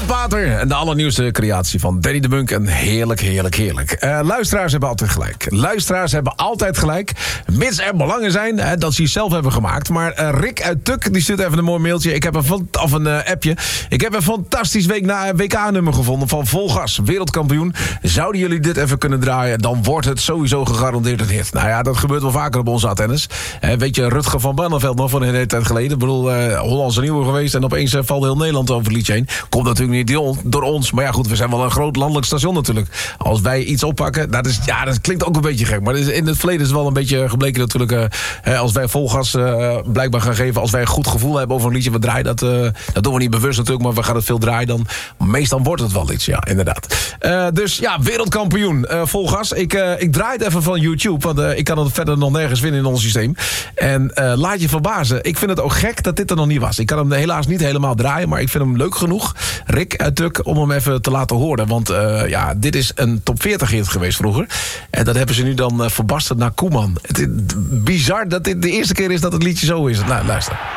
Pater en de allernieuwste creatie van Danny de Munk. En heerlijk, heerlijk, heerlijk. Luisteraars hebben altijd gelijk. Luisteraars hebben altijd gelijk. Mits er belangen zijn dat ze het zelf hebben gemaakt. Maar Rick uit Tuk die stuurt even een mooi mailtje. Ik heb een appje. Ik heb een fantastisch WK-nummer gevonden van Volgas, wereldkampioen. Zouden jullie dit even kunnen draaien, dan wordt het sowieso gegarandeerd een hit. Nou ja, dat gebeurt wel vaker op onze tennis. Weet je, Rutger van Barneveld nog van een hele tijd geleden. Ik bedoel, Hollandse nieuwe geweest en opeens valt heel Nederland over het liedje heen. Komt natuurlijk niet door ons. Maar ja goed, we zijn wel een groot landelijk station natuurlijk. Als wij iets oppakken, dat klinkt ook een beetje gek. Maar in het verleden is het wel een beetje gebleken natuurlijk. Als wij Volgas blijkbaar gaan geven, als wij een goed gevoel hebben over een liedje wat draaien, dat doen we niet bewust natuurlijk, maar we gaan het veel draaien, dan meestal wordt het wel iets, ja, inderdaad. Dus ja, wereldkampioen Volgas. Ik draai het even van YouTube, want ik kan het verder nog nergens vinden in ons systeem. En laat je verbazen. Ik vind het ook gek dat dit er nog niet was. Ik kan hem helaas niet helemaal draaien, maar ik vind hem leuk genoeg, Rick uit Tuk, om hem even te laten horen. Want dit is een top 40 hit geweest vroeger. En dat hebben ze nu dan verbasterd naar Koeman. Het is bizar dat dit de eerste keer is dat het liedje zo is. Nou, luister.